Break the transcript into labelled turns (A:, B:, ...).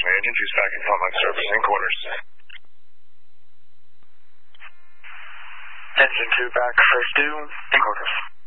A: Station agent, who's back in frontline service in quarters.
B: Engine 2 back, first due, in quarters.